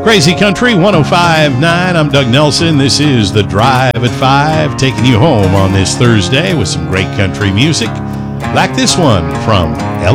Crazy Country 105.9. I'm Doug Nelson. This is The Drive at 5, taking you home on this Thursday with some great country music, like this one from Ella